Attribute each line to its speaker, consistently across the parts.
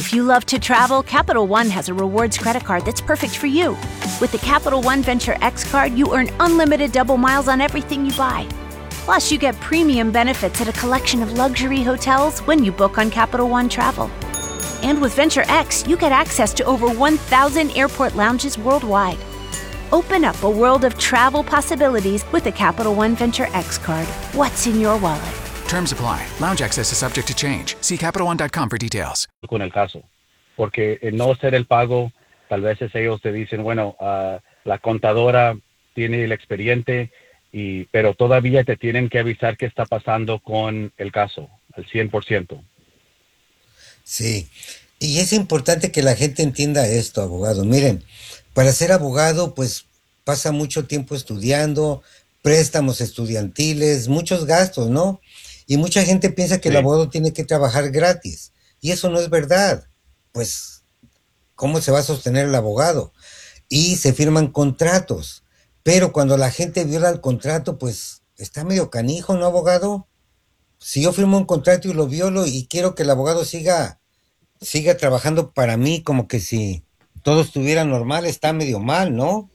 Speaker 1: If you love to travel, Capital One has a rewards credit card that's perfect for you. With the Capital One Venture X card, you earn unlimited double miles on everything you buy. Plus, you get premium benefits at a collection of luxury hotels when you book on Capital One Travel. And with Venture X, you get access to over 1,000 airport lounges worldwide. Open up a world of travel possibilities with the Capital One Venture X card. What's in your wallet?
Speaker 2: Terms apply. Lounge access is subject to change. See CapitalOne.com for details.
Speaker 3: Con el caso, porque el no hacer el pago, tal vez ellos te dicen, bueno, la contadora tiene el expediente, pero todavía te tienen que avisar qué está pasando con el caso, al 100%.
Speaker 4: Sí, y es importante que la gente entienda esto, abogado. Miren, para ser abogado, pues pasa mucho tiempo estudiando, préstamos estudiantiles, muchos gastos, ¿no? Y mucha gente piensa que el abogado tiene que trabajar gratis. Y eso no es verdad. Pues, ¿cómo se va a sostener el abogado? Y se firman contratos. Pero cuando la gente viola el contrato, pues está medio canijo, ¿no, abogado? Si yo firmo un contrato y lo violo y quiero que el abogado siga trabajando para mí como que si todo estuviera normal, está medio mal, ¿no?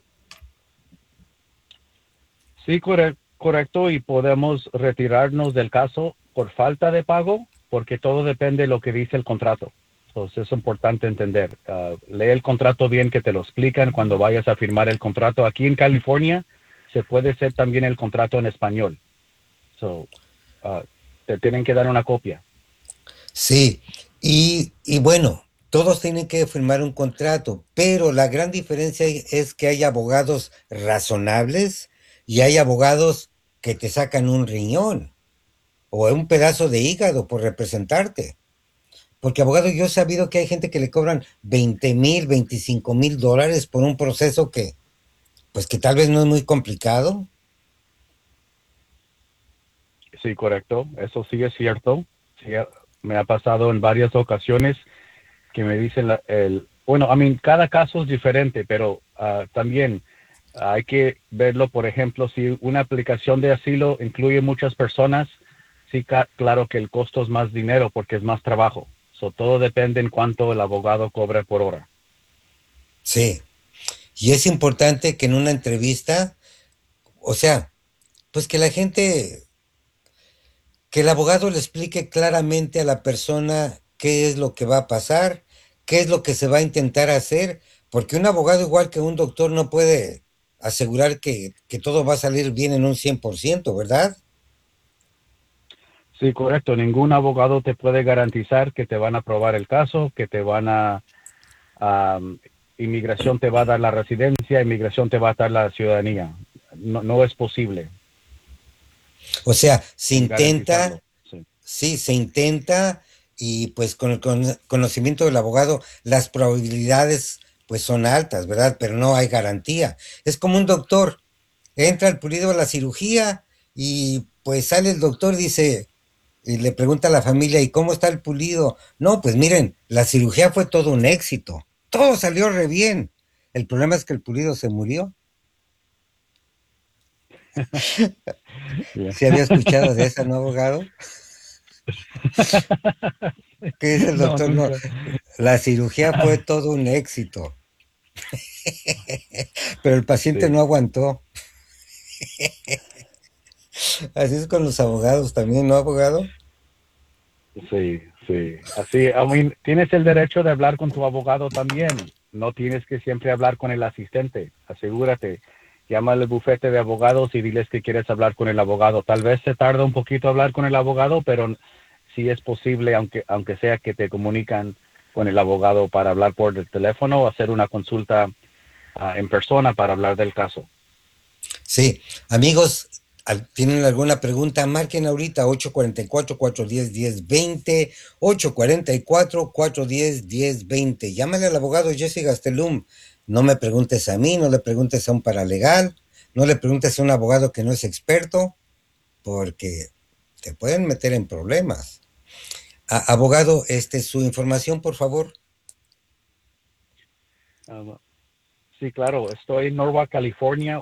Speaker 3: Sí, correcto, y podemos retirarnos del caso por falta de pago, porque todo depende de lo que dice el contrato. Entonces es importante entender. Lee el contrato bien, que te lo explican cuando vayas a firmar el contrato. Aquí en California se puede hacer también el contrato en español. Te tienen que dar una copia.
Speaker 4: Sí, y bueno, todos tienen que firmar un contrato, pero la gran diferencia es que hay abogados razonables y hay abogados que te sacan un riñón o un pedazo de hígado por representarte. Porque, abogado, yo he sabido que hay gente que le cobran $20,000, $25,000 por un proceso que tal vez no es muy complicado.
Speaker 3: Sí, correcto. Eso sí es cierto. Sí, me ha pasado en varias ocasiones que me dicen, cada caso es diferente, pero también hay que verlo, por ejemplo, si una aplicación de asilo incluye muchas personas, sí, claro que el costo es más dinero porque es más trabajo. Todo depende en cuánto el abogado cobra por hora.
Speaker 4: Sí, y es importante que en una entrevista, pues que que el abogado le explique claramente a la persona qué es lo que va a pasar, qué es lo que se va a intentar hacer, porque un abogado igual que un doctor no puede asegurar que todo va a salir bien en un 100%, ¿verdad?
Speaker 3: Sí, correcto. Ningún abogado te puede garantizar que te van a aprobar el caso, que te van inmigración te va a dar la residencia, inmigración te va a dar la ciudadanía. No es posible.
Speaker 4: O sea, se intenta,
Speaker 3: sí,
Speaker 4: se intenta, y pues con el conocimiento del abogado, las probabilidades pues son altas, ¿verdad? Pero no hay garantía. Es como un doctor, entra el pulido a la cirugía y pues sale el doctor, dice, y le pregunta a la familia, ¿y cómo está el pulido? No, pues miren, la cirugía fue todo un éxito, todo salió re bien. El problema es que el pulido se murió.
Speaker 3: Yeah.
Speaker 4: ¿Se había escuchado de esa, no, abogado? ¿Qué dice el doctor? No, la cirugía fue todo un éxito. Pero el paciente no aguantó. Así es con los abogados también, ¿no, abogado?
Speaker 3: Sí. Así, tienes el derecho de hablar con tu abogado también. No tienes que siempre hablar con el asistente. Asegúrate. Llama al bufete de abogados y diles que quieres hablar con el abogado. Tal vez se tarda un poquito hablar con el abogado, pero sí es posible, aunque sea que te comunican con el abogado para hablar por el teléfono o hacer una consulta en persona para hablar del caso.
Speaker 4: Sí, amigos, ¿tienen alguna pregunta? Marquen ahorita 844-410-1020, 844-410-1020. Llámale al abogado Jesse Gastelum. No me preguntes a mí, no le preguntes a un paralegal, no le preguntes a un abogado que no es experto, porque te pueden meter en problemas. Abogado, su información, por favor.
Speaker 3: Sí, claro. Estoy en Norwalk, California,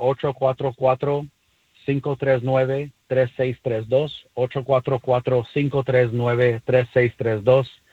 Speaker 3: 844-539-3632, 844-539-3632.